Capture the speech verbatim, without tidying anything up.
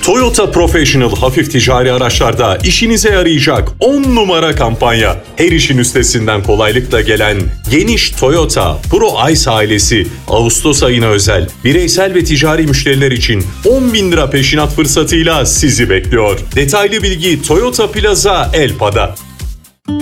Toyota Professional hafif ticari araçlarda işinize yarayacak on numara kampanya. Her işin üstesinden kolaylıkla gelen geniş Toyota Pro Ice ailesi Ağustos ayına özel bireysel ve ticari müşteriler için on bin lira peşinat fırsatıyla sizi bekliyor. Detaylı bilgi Toyota Plaza Elpa'da.